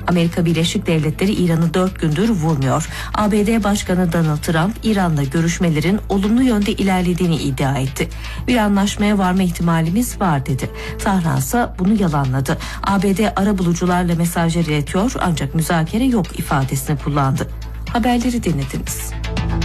Amerika Birleşik Devletleri İran'ı 4 gündür vurmuyor. ABD Başkanı Donald Trump İran'la görüşmelerin olumlu yönde ilerlediğini iddia etti. Bir anlaşmaya varma ihtimalimiz var dedi. Tahran ise bunu yalanladı. ABD arabulucularla mesajlar iletiyor ancak müzakere yok ifadesini kullandı. Haberleri dinlediniz.